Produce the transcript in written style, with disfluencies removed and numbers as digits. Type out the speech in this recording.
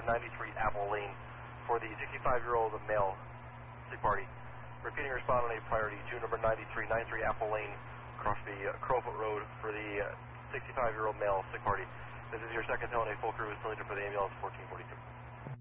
93 Apple Lane for the 65-year-old male sick party. Repeating respond on a priority to number 93 Apple Lane across the Crowfoot Road for the 65-year-old male sick party. This is your second tone. A full crew is still needed for the ambulance 1442.